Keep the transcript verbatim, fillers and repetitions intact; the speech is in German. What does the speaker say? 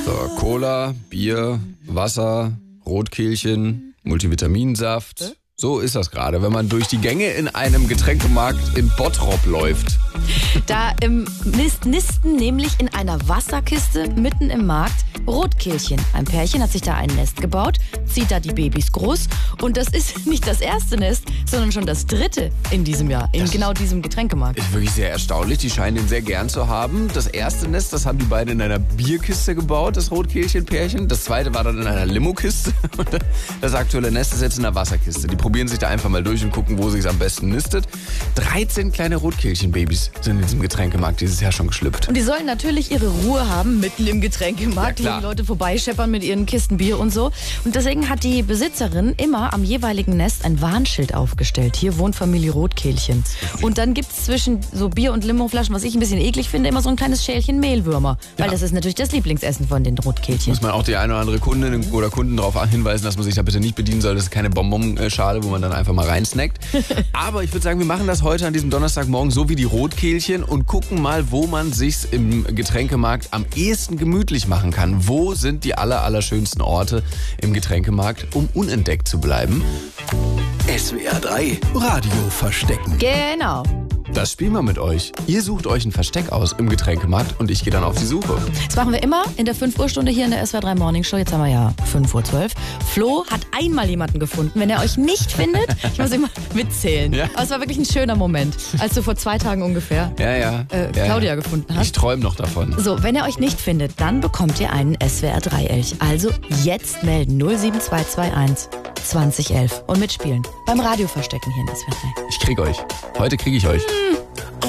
So, Cola, Bier, Wasser, Rotkehlchen, Multivitaminsaft. So ist das gerade, wenn man durch die Gänge in einem Getränkemarkt in Bottrop läuft. Da im Nist, nisten nämlich in einer Wasserkiste mitten im Markt Rotkehlchen. Ein Pärchen hat sich da ein Nest gebaut, zieht da die Babys groß. Und das ist nicht das erste Nest, sondern schon das dritte in diesem Jahr, in das genau diesem Getränkemarkt. Ist wirklich sehr erstaunlich. Die scheinen den sehr gern zu haben. Das erste Nest, das haben die beiden in einer Bierkiste gebaut, das Rotkehlchen-Pärchen. Das zweite war dann in einer Limokiste. Und das aktuelle Nest ist jetzt in einer Wasserkiste. Die probieren sich da einfach mal durch und gucken, wo sich am besten nistet. dreizehn kleine Rotkehlchen-Babys sind in diesem Getränkemarkt dieses Jahr schon geschlüpft. Und die sollen natürlich ihre Ruhe haben mitten im Getränkemarkt, ja, wo die Leute vorbeischeppern mit ihren Kisten Bier und so. Und deswegen hat die Besitzerin immer am jeweiligen Nest ein Warnschild aufgestellt. Hier wohnt Familie Rotkehlchen. Und dann gibt es zwischen so Bier- und Limoflaschen, was ich ein bisschen eklig finde, immer so ein kleines Schälchen Mehlwürmer. Weil ja. das ist natürlich das Lieblingsessen von den Rotkehlchen. Muss man auch die eine oder andere Kundin oder Kunden darauf hinweisen, dass man sich da bitte nicht bedienen soll. Das ist keine Bonbonschale, wo man dann einfach mal reinsnackt. Aber ich würde sagen, wir machen das heute an diesem Donnerstagmorgen so wie die Rotkehlchen und gucken mal, wo man sich's im Getränkemarkt am ehesten gemütlich machen kann. Wo sind die aller, allerschönsten Orte im Getränkemarkt, um unentdeckt zu bleiben? S W R drei Radio verstecken. Genau. Das spielen wir mit euch. Ihr sucht euch ein Versteck aus im Getränkemarkt und ich gehe dann auf die Suche. Das machen wir immer in der fünf Uhr Stunde hier in der S W R drei Morning Show. Jetzt haben wir ja fünf Uhr zwölf. Flo hat einmal jemanden gefunden. Wenn er euch nicht findet, ich muss immer mitzählen. Ja. Aber es war wirklich ein schöner Moment, als du vor zwei Tagen ungefähr ja, ja. Äh, ja, Claudia ja. gefunden hast. Ich träume noch davon. So, wenn er euch nicht findet, dann bekommt ihr einen S W R drei Elch. Also jetzt melden null sieben zwei zwei eins zwanzig elf und mitspielen beim Radio verstecken hier in S W R drei. Ich krieg euch. Heute kriege ich euch.